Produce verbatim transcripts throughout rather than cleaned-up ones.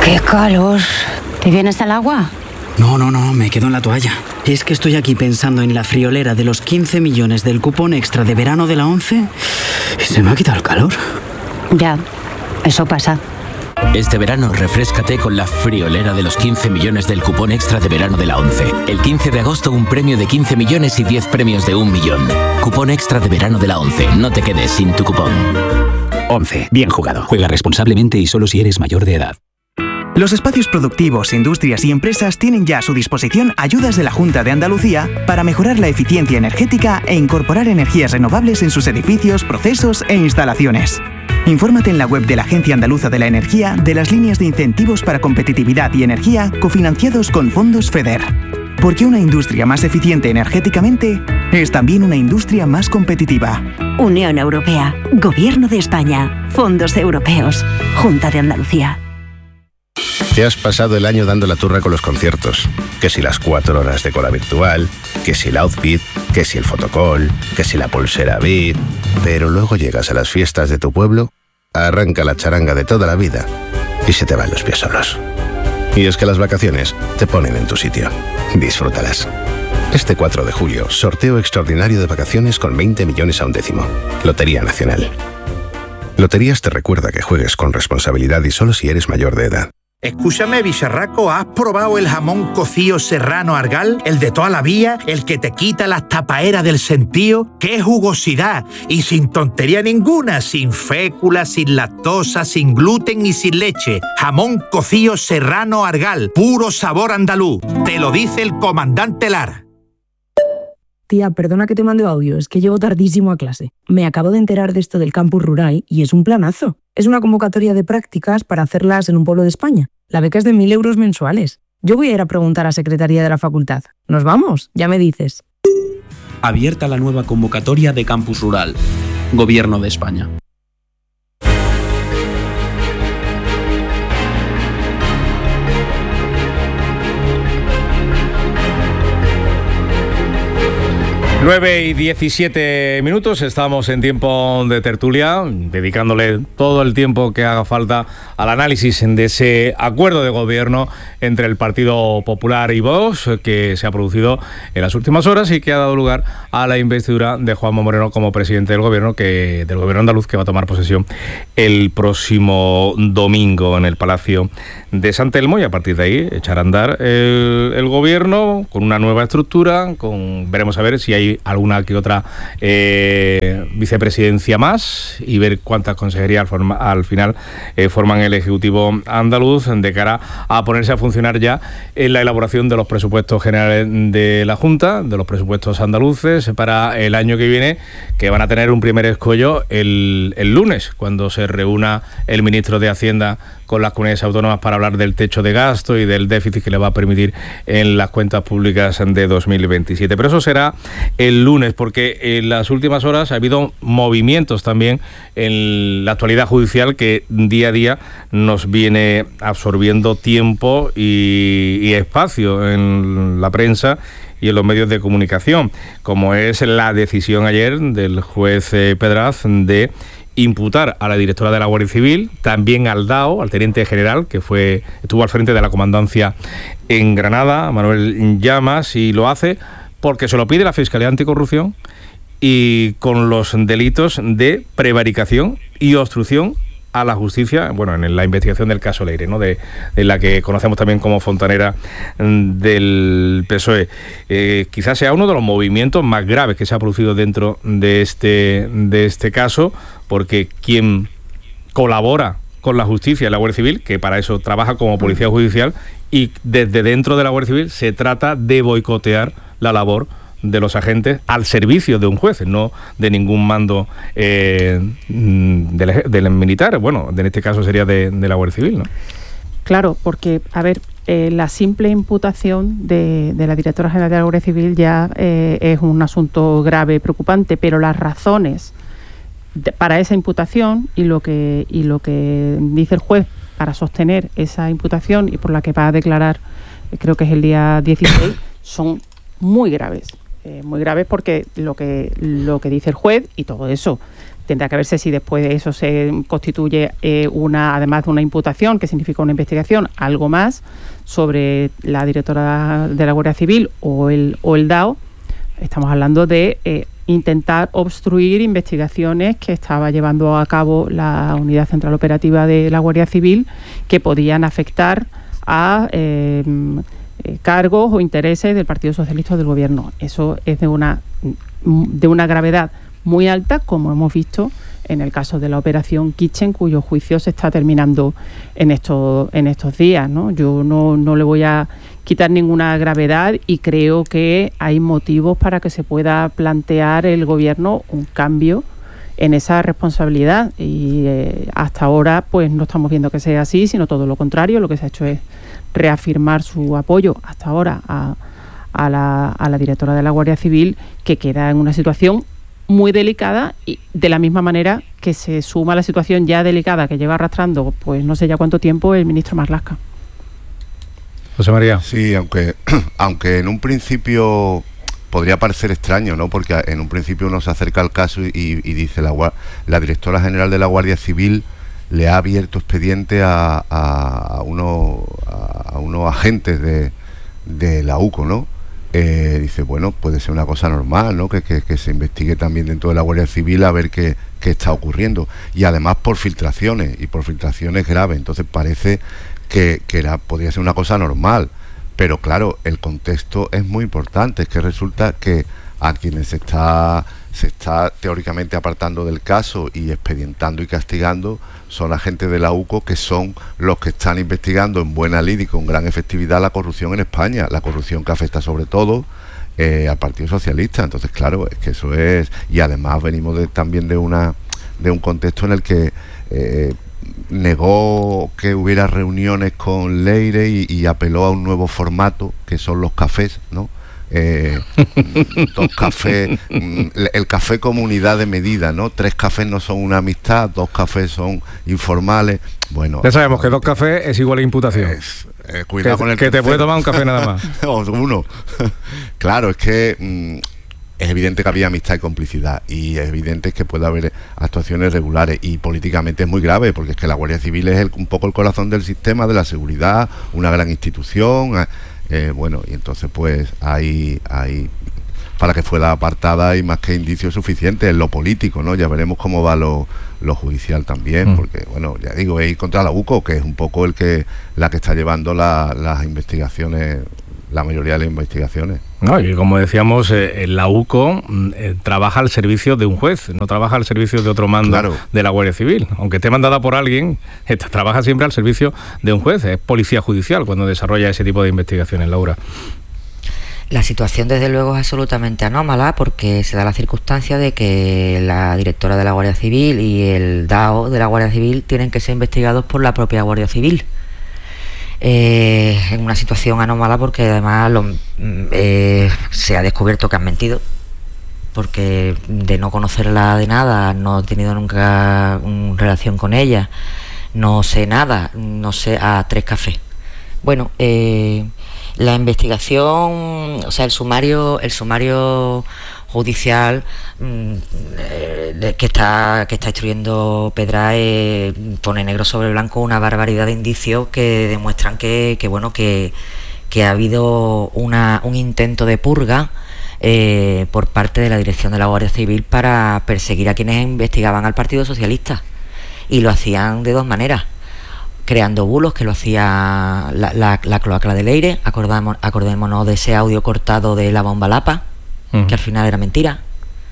¡Qué calor! ¿Te vienes al agua? No, no, no, me quedo en la toalla. Es que estoy aquí pensando en la friolera de los quince millones del cupón extra de verano de la ONCE y se me ha quitado el calor. Ya, eso pasa. Este verano refréscate con la friolera de los quince millones del cupón extra de verano de la ONCE. El quince de agosto un premio de quince millones y diez premios de un millón. Cupón extra de verano de la ONCE. No te quedes sin tu cupón. ONCE. Bien jugado. Juega responsablemente y solo si eres mayor de edad. Los espacios productivos, industrias y empresas tienen ya a su disposición ayudas de la Junta de Andalucía para mejorar la eficiencia energética e incorporar energías renovables en sus edificios, procesos e instalaciones. Infórmate en la web de la Agencia Andaluza de la Energía de las líneas de incentivos para competitividad y energía cofinanciados con fondos FEDER. Porque una industria más eficiente energéticamente es también una industria más competitiva. Unión Europea, Gobierno de España, Fondos Europeos, Junta de Andalucía. Te has pasado el año dando la turra con los conciertos. Que si las cuatro horas de cola virtual, que si el outfit, que si el fotocall, que si la pulsera V I P. Pero luego llegas a las fiestas de tu pueblo, arranca la charanga de toda la vida y se te van los pies solos. Y es que las vacaciones te ponen en tu sitio. Disfrútalas. Este cuatro de julio, sorteo extraordinario de vacaciones con veinte millones a un décimo. Lotería Nacional. Loterías te recuerda que juegues con responsabilidad y solo si eres mayor de edad. Escúchame, bicharraco, ¿has probado el jamón cocido serrano Argal? El de toda la vida, el que te quita las tapaeras del sentío. ¡Qué jugosidad! Y sin tontería ninguna, sin fécula, sin lactosa, sin gluten y sin leche. Jamón cocido serrano Argal, puro sabor andaluz. Te lo dice el comandante Lara. Tía, perdona que te mande audio, es que llego tardísimo a clase. Me acabo de enterar de esto del campus rural y es un planazo. Es una convocatoria de prácticas para hacerlas en un pueblo de España. La beca es de mil euros mensuales. Yo voy a ir a preguntar a Secretaría de la Facultad. ¿Nos vamos? Ya me dices. Abierta la nueva convocatoria de campus rural. Gobierno de España. nueve y diecisiete minutos, estamos en tiempo de tertulia, dedicándole todo el tiempo que haga falta al análisis de ese acuerdo de gobierno entre el Partido Popular y Vox, que se ha producido en las últimas horas y que ha dado lugar a la investidura de Juanma Moreno como presidente del gobierno, que del gobierno andaluz, que va a tomar posesión el próximo domingo en el Palacio de San Telmo, y a partir de ahí echar a andar el, el gobierno con una nueva estructura, con veremos a ver si hay alguna que otra eh, vicepresidencia más y ver cuántas consejerías forma, al final eh, forman el Ejecutivo andaluz de cara a ponerse a funcionar ya en la elaboración de los presupuestos generales de la Junta, de los presupuestos andaluces para el año que viene, que van a tener un primer escollo el, el lunes, cuando se reúna el ministro de Hacienda con las comunidades autónomas para hablar del techo de gasto y del déficit que le va a permitir en las cuentas públicas de dos mil veintisiete. Pero eso será el lunes, porque en las últimas horas ha habido movimientos también en la actualidad judicial que día a día nos viene absorbiendo tiempo y, y espacio en la prensa y en los medios de comunicación, como es la decisión ayer del juez Pedraz de imputar a la directora de la Guardia Civil, también al D A O, al teniente general, que fue estuvo al frente de la comandancia en Granada, Manuel Llamas, y lo hace porque se lo pide la Fiscalía Anticorrupción y con los delitos de prevaricación y obstrucción a la justicia, bueno, en la investigación del caso Leire, ¿no? De, de la que conocemos también como fontanera del P S O E. Eh, quizás sea uno de los movimientos más graves que se ha producido dentro de este, de este caso, porque quien colabora con la justicia, la Guardia Civil, que para eso trabaja como policía judicial, y desde dentro de la Guardia Civil se trata de boicotear la labor de los agentes al servicio de un juez, no de ningún mando eh, del, del militar, bueno, en este caso sería de, de la Guardia Civil, ¿no? Claro, porque, a ver, eh, la simple imputación de, de la directora general de la Guardia Civil ya eh, es un asunto grave, preocupante, pero las razones de, para esa imputación y lo que y lo que dice el juez para sostener esa imputación y por la que va a declarar, creo que es el día dieciséis, son muy graves. Eh, muy graves porque lo que lo que dice el juez, y todo eso tendrá que verse si después de eso se constituye eh, una, además de una imputación, que significa una investigación, algo más sobre la directora de la Guardia Civil o el, o el D A O. Estamos hablando de eh, intentar obstruir investigaciones que estaba llevando a cabo la Unidad Central Operativa de la Guardia Civil, que podían afectar a eh, eh, cargos o intereses del Partido Socialista o del Gobierno. Eso es de una, de una gravedad muy alta, como hemos visto en el caso de la operación Kitchen, cuyo juicio se está terminando en estos, en estos días, ¿no? Yo no, no le voy a quitar ninguna gravedad y creo que hay motivos para que se pueda plantear el Gobierno un cambio en esa responsabilidad y eh, hasta ahora pues no estamos viendo que sea así, sino todo lo contrario. Lo que se ha hecho es reafirmar su apoyo hasta ahora a, a, la, a la directora de la Guardia Civil, que queda en una situación muy delicada, y de la misma manera que se suma la situación ya delicada que lleva arrastrando pues no sé ya cuánto tiempo el ministro Marlaska. José María. Sí, aunque, aunque en un principio podría parecer extraño, ¿no? Porque en un principio uno se acerca al caso y, y dice la, la directora general de la Guardia Civil le ha abierto expediente a, a, a, uno, a unos agentes de, de la U C O, ¿no? Eh, dice, bueno, puede ser una cosa normal, ¿no? Que, que, que se investigue también dentro de la Guardia Civil a ver qué, qué está ocurriendo. Y además por filtraciones, y por filtraciones graves. Entonces parece que, que era, podría ser una cosa normal. Pero claro, el contexto es muy importante. Es que resulta que a quienes se está, se está teóricamente apartando del caso y expedientando y castigando son agentes de la U C O, que son los que están investigando en buena lid y con gran efectividad la corrupción en España, la corrupción que afecta sobre todo eh, al Partido Socialista. Entonces claro, es que eso es, y además venimos de, también de una de un contexto en el que eh, negó que hubiera reuniones con Leire y, y apeló a un nuevo formato que son los cafés, ¿no? Eh, dos cafés, el café como unidad de medida, ¿no? Tres cafés no son una amistad, dos cafés son informales. Bueno, ya sabemos que dos cafés es igual a imputación. Es, eh, cuidado que, con el que te puede tomar un café nada más. O uno. Claro, es que mm, es evidente que había amistad y complicidad, y es evidente que puede haber actuaciones regulares, y políticamente es muy grave, porque es que la Guardia Civil es el, un poco el corazón del sistema de la seguridad, una gran institución. Eh, bueno, y entonces pues hay, hay para que fuera apartada hay más que indicios suficientes en lo político, ¿no? Ya veremos cómo va lo, lo judicial también, mm. porque bueno, ya digo, es ir contra la U C O, que es un poco el que la que está llevando la, las investigaciones, la mayoría de las investigaciones. No, y como decíamos, eh, la U C O eh, trabaja al servicio de un juez, no trabaja al servicio de otro mando, claro, de la Guardia Civil. Aunque esté mandada por alguien, esta, trabaja siempre al servicio de un juez. Es policía judicial cuando desarrolla ese tipo de investigaciones, Laura. La situación, desde luego, es absolutamente anómala, porque se da la circunstancia de que la directora de la Guardia Civil y el D A O de la Guardia Civil tienen que ser investigados por la propia Guardia Civil. Eh, en una situación anómala, porque además lo, eh, se ha descubierto que han mentido, porque de no conocerla de nada, no he tenido nunca una relación con ella, no sé nada, no sé, a tres cafés. Bueno, eh, la investigación, o sea, el sumario, el sumario judicial mmm, eh, que está que está instruyendo Pedrae pone negro sobre blanco una barbaridad de indicios que demuestran que, que bueno que, que ha habido una, un intento de purga eh, por parte de la dirección de la Guardia Civil para perseguir a quienes investigaban al Partido Socialista, y lo hacían de dos maneras: creando bulos, que lo hacía la, la, la cloaca de Leire. Acordamos, acordémonos de ese audio cortado de la bomba Lapa, uh-huh, que al final era mentira,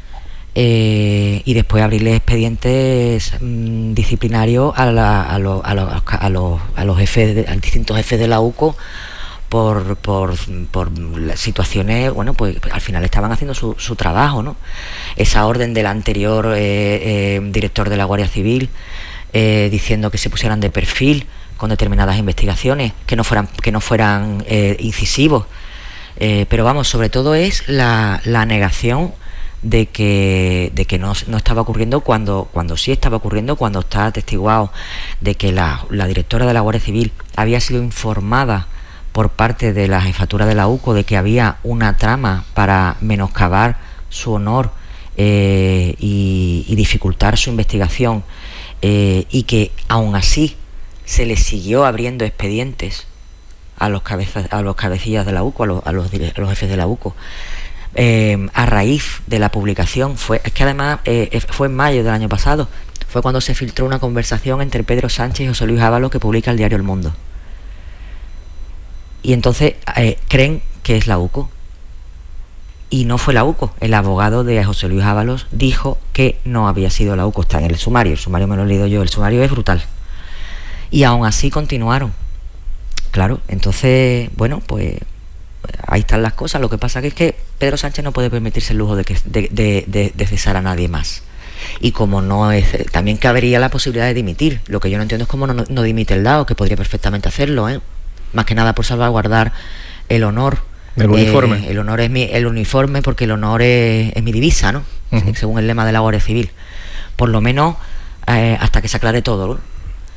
eh, y después abrirle expedientes mmm, disciplinarios a, la, a, lo, a, lo, a, los, a los jefes, de, a distintos jefes de la U C O por, por, por situaciones, bueno, pues al final estaban haciendo su, su trabajo, ¿no? Esa orden del anterior eh, eh, director de la Guardia Civil, eh, diciendo que se pusieran de perfil con determinadas investigaciones, que no fueran, que no fueran eh, incisivos. Eh, pero vamos, sobre todo es la, la negación de que, de que no, no estaba ocurriendo cuando, cuando sí estaba ocurriendo, cuando está atestiguado de que la, la directora de la Guardia Civil había sido informada por parte de la jefatura de la U C O de que había una trama para menoscabar su honor eh, y, y dificultar su investigación, eh, y que aún así se le siguió abriendo expedientes a los cabezas, a los cabecillas de la U C O, a los, a los, a los jefes de la U C O, eh, a raíz de la publicación. Fue, es que además eh, fue en mayo del año pasado, fue cuando se filtró una conversación entre Pedro Sánchez y José Luis Ábalos que publica el diario El Mundo. Y entonces eh, creen que es la U C O. Y no fue la U C O. El abogado de José Luis Ábalos dijo que no había sido la U C O. Está en el sumario, el sumario me lo he leído yo, el sumario es brutal. Y aún así continuaron. Claro, entonces, bueno, pues ahí están las cosas. Lo que pasa que es que Pedro Sánchez no puede permitirse el lujo de, que, de, de, de, de cesar a nadie más. Y como no es, también cabería la posibilidad de dimitir. Lo que yo no entiendo es cómo no, no dimite el D A O, que podría perfectamente hacerlo, ¿eh? Más que nada por salvaguardar el honor. El uniforme. Eh, el honor es mi, el uniforme, porque el honor es, es mi divisa, ¿no? Uh-huh. Según el lema de la Guardia Civil. Por lo menos eh, hasta que se aclare todo, ¿no?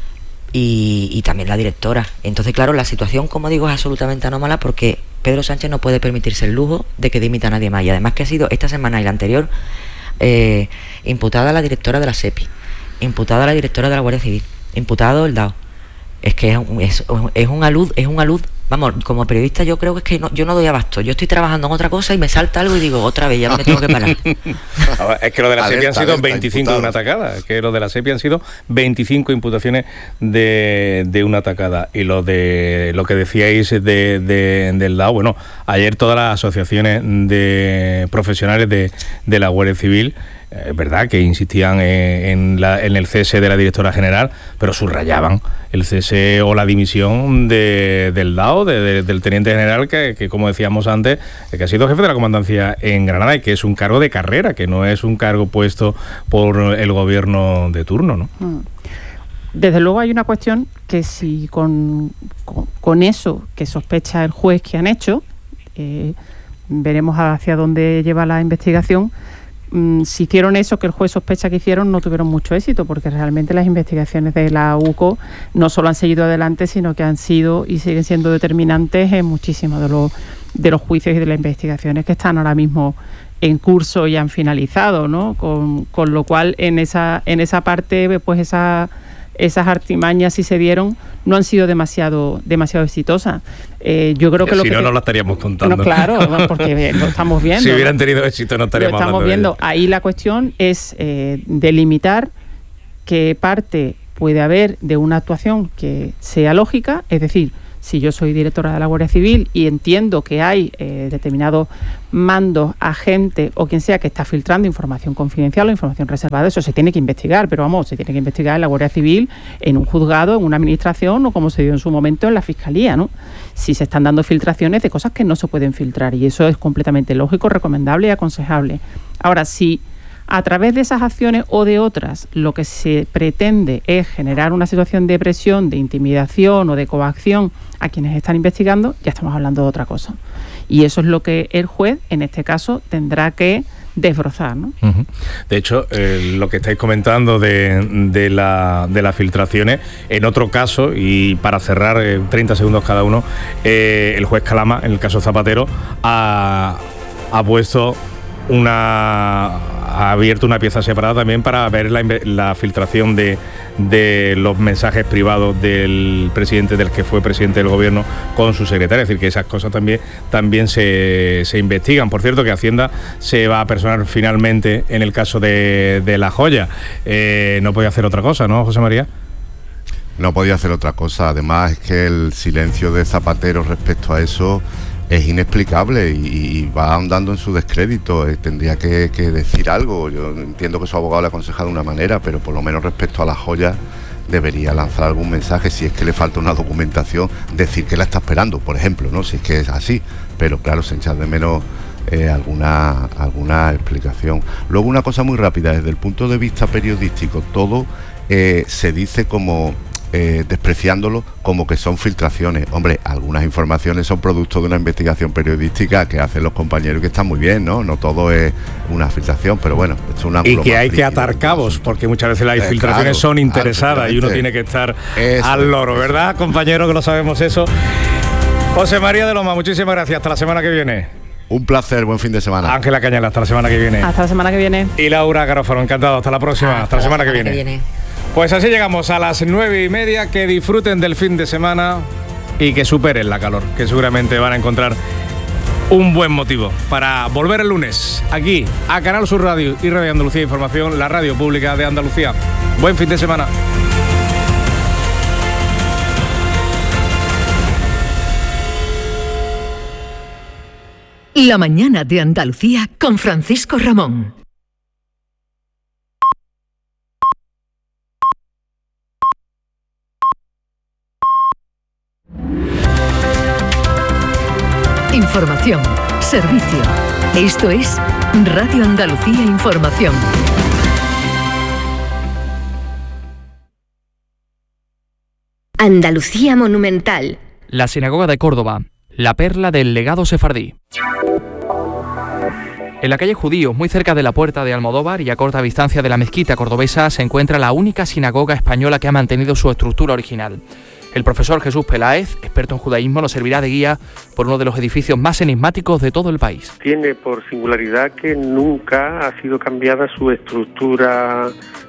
Y, y también la directora. Entonces, claro, la situación, como digo, es absolutamente anómala, porque Pedro Sánchez no puede permitirse el lujo de que dimita a nadie más. Y además que ha sido esta semana y la anterior eh, imputada la directora de la SEPI, imputada la directora de la Guardia Civil, imputado el D A O. Es que es, un, es, es un alud, es un alud. Vamos, como periodista yo creo que es que no, yo no doy abasto. Yo estoy trabajando en otra cosa y me salta algo y digo, otra vez, ya me tengo que parar. Es que lo de la SEPI han sido veinticinco de una atacada. Es que lo de la SEPI han sido veinticinco imputaciones de, de una atacada. Y lo de lo que decíais de, de, del D A O, bueno, ayer todas las asociaciones de profesionales de, de la Guardia Civil, es verdad que insistían en, la, en el cese de la directora general, pero subrayaban el cese o la dimisión de, del D A O, de, de, del teniente general, que, que como decíamos antes, que ha sido jefe de la comandancia en Granada y que es un cargo de carrera, que no es un cargo puesto por el gobierno de turno, ¿no? Desde luego hay una cuestión que si con, con, con eso que sospecha el juez que han hecho, eh, veremos hacia dónde lleva la investigación. Si hicieron eso que el juez sospecha que hicieron, no tuvieron mucho éxito, porque realmente las investigaciones de la U C O no solo han seguido adelante, sino que han sido y siguen siendo determinantes en muchísimos de los, de los juicios y de las investigaciones que están ahora mismo en curso y han finalizado, ¿no? Con, con lo cual en esa, en esa parte, pues esa, esas artimañas, si se dieron, no han sido demasiado demasiado exitosas. Eh, yo creo que si lo no, que no te... lo estaríamos contando. No, claro, porque lo estamos viendo. Si hubieran tenido éxito, no estaríamos lo estamos hablando viendo. De ello. Ahí la cuestión es eh, delimitar qué parte puede haber de una actuación que sea lógica, es decir, si yo soy directora de la Guardia Civil y entiendo que hay eh, determinados mandos, agentes o quien sea que está filtrando información confidencial o información reservada, eso se tiene que investigar, pero vamos, se tiene que investigar en la Guardia Civil, en un juzgado, en una administración o como se dio en su momento en la Fiscalía, ¿no? Si se están dando filtraciones de cosas que no se pueden filtrar, y eso es completamente lógico, recomendable y aconsejable. Ahora, si a través de esas acciones o de otras lo que se pretende es generar una situación de presión, de intimidación o de coacción a quienes están investigando, ya estamos hablando de otra cosa. Y eso es lo que el juez, en este caso, tendrá que desbrozar, ¿no? Uh-huh. De hecho, eh, lo que estáis comentando de, de, la, de las filtraciones, en otro caso, y para cerrar eh, treinta segundos cada uno, eh, el juez Calama, en el caso Zapatero, ha, ha puesto una... ha abierto una pieza separada también para ver la, la filtración de, de los mensajes privados del presidente, del que fue presidente del gobierno, con su secretaria. Es decir, que esas cosas también, también se, se investigan. Por cierto, que Hacienda se va a personar finalmente en el caso de, de La Joya. Eh, no podía hacer otra cosa, ¿no, José María? No podía hacer otra cosa. Además, es que el silencio de Zapatero respecto a eso es inexplicable y, y va ahondando en su descrédito. Eh, tendría que, que decir algo. Yo entiendo que su abogado le ha aconsejado de una manera, pero por lo menos respecto a La Joya debería lanzar algún mensaje. Si es que le falta una documentación, decir que la está esperando, por ejemplo, ¿no? Si es que es así. Pero claro, se echa de menos eh, alguna, alguna explicación. Luego, una cosa muy rápida, desde el punto de vista periodístico, todo eh, se dice como... Eh, despreciándolo como que son filtraciones. Hombre, algunas informaciones son producto de una investigación periodística que hacen los compañeros y que están muy bien, ¿no? No todo es una filtración, pero bueno, es una... Y que hay que atar cabos, porque muchas veces las eh, filtraciones claro, son interesadas y uno tiene que estar eso, al loro, ¿verdad, compañero? Que lo sabemos eso. José María de Loma, muchísimas gracias. Hasta la semana que viene. Un placer, buen fin de semana. Ángela Cañal, hasta la semana que viene. Hasta la semana que viene. Y Laura Garofalo, encantado, hasta la próxima, hasta, hasta la semana, la semana que, viene. que viene. Pues así llegamos a las nueve y media, que disfruten del fin de semana y que superen la calor, que seguramente van a encontrar un buen motivo para volver el lunes aquí a Canal Sur Radio y Radio Andalucía Información, la radio pública de Andalucía. Buen fin de semana. La mañana de Andalucía con Francisco Ramón. Información, servicio. Esto es Radio Andalucía Información. Andalucía Monumental. La sinagoga de Córdoba, la perla del legado sefardí. En la calle Judíos, muy cerca de la Puerta de Almodóvar y a corta distancia de la mezquita cordobesa, se encuentra la única sinagoga española que ha mantenido su estructura original. El profesor Jesús Peláez, experto en judaísmo, nos servirá de guía por uno de los edificios más enigmáticos de todo el país. Tiene por singularidad que nunca ha sido cambiada su estructura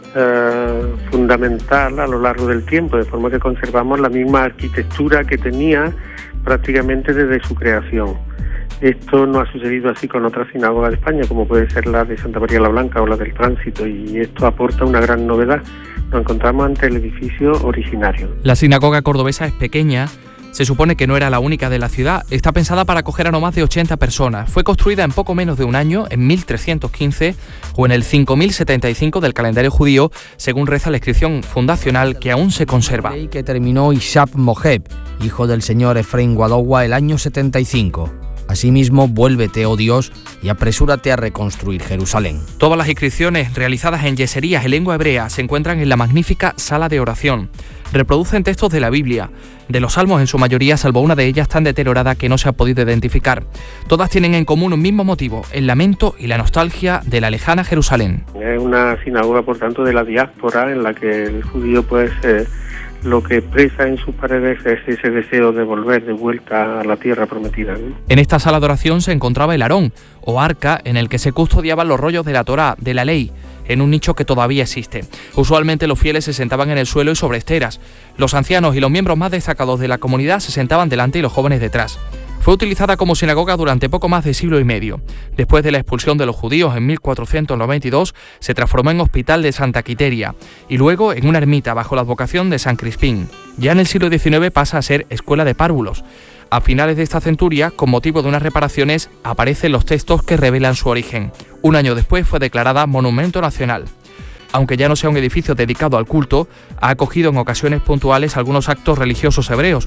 eh, fundamental a lo largo del tiempo, de forma que conservamos la misma arquitectura que tenía prácticamente desde su creación. Esto no ha sucedido así con otras sinagogas de España, como puede ser la de Santa María la Blanca o la del Tránsito, y esto aporta una gran novedad. Nos encontramos ante el edificio originario. La sinagoga cordobesa es pequeña, se supone que no era la única de la ciudad, está pensada para acoger a no más de ochenta personas. Fue construida en poco menos de un año, en mil trescientos quince o en el cinco mil setenta y cinco del calendario judío, según reza la inscripción fundacional que aún se conserva. Que terminó Ishab Moheb, hijo del señor Efraín Guadowa, el año setenta y cinco. Asimismo, vuélvete, oh Dios, y apresúrate a reconstruir Jerusalén. Todas las inscripciones realizadas en yeserías en lengua hebrea se encuentran en la magnífica sala de oración. Reproducen textos de la Biblia, de los salmos en su mayoría, salvo una de ellas tan deteriorada que no se ha podido identificar. Todas tienen en común un mismo motivo, el lamento y la nostalgia de la lejana Jerusalén. Es una sinagoga, por tanto, de la diáspora, en la que el judío, pues, eh, lo que expresa en sus paredes es ese deseo de volver de vuelta a la tierra prometida, ¿no? En esta sala de oración se encontraba el Arón, o arca, en el que se custodiaban los rollos de la Torá, de la ley, en un nicho que todavía existe. Usualmente los fieles se sentaban en el suelo y sobre esteras. Los ancianos y los miembros más destacados de la comunidad se sentaban delante y los jóvenes detrás. Fue utilizada como sinagoga durante poco más de siglo y medio. Después de la expulsión de los judíos en mil cuatrocientos noventa y dos, se transformó en hospital de Santa Quiteria y luego en una ermita bajo la advocación de San Crispín. Ya en el siglo diecinueve pasa a ser escuela de párvulos. A finales de esta centuria, con motivo de unas reparaciones, aparecen los textos que revelan su origen. Un año después fue declarada Monumento Nacional. Aunque ya no sea un edificio dedicado al culto, ha acogido en ocasiones puntuales algunos actos religiosos hebreos.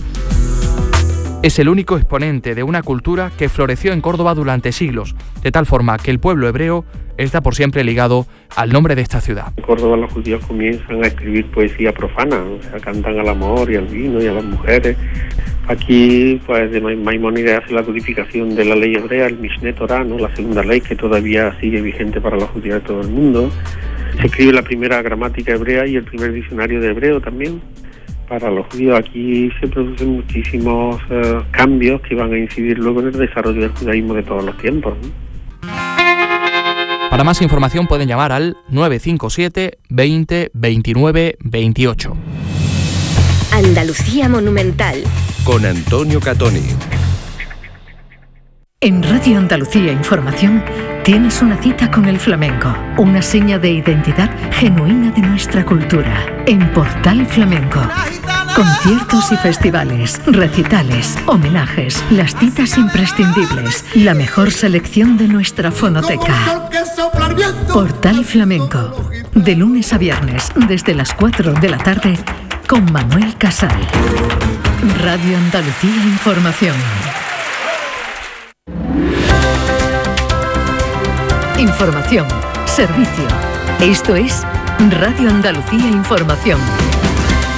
Es el único exponente de una cultura que floreció en Córdoba durante siglos, de tal forma que el pueblo hebreo está por siempre ligado al nombre de esta ciudad. En Córdoba los judíos comienzan a escribir poesía profana, o sea, cantan al amor y al vino y a las mujeres. Aquí, pues, de Maimónides hace la codificación de la ley hebrea, el Mishneh Torah, ¿no?, la segunda ley que todavía sigue vigente para los judíos de todo el mundo. Se escribe la primera gramática hebrea y el primer diccionario de hebreo también. Para los judíos aquí se producen muchísimos uh, cambios que van a incidir luego en el desarrollo del judaísmo de todos los tiempos, ¿no? Para más información pueden llamar al nueve cinco siete, veinte, veintinueve, veintiocho. Andalucía Monumental. Con Antonio Catoni. En Radio Andalucía Información tienes una cita con el flamenco, una seña de identidad genuina de nuestra cultura. En Portal Flamenco. Conciertos y festivales, recitales, homenajes, las citas imprescindibles, la mejor selección de nuestra fonoteca. Portal Flamenco. De lunes a viernes, desde las cuatro de la tarde, con Manuel Casal. Radio Andalucía Información. Información, servicio. Esto es Radio Andalucía Información.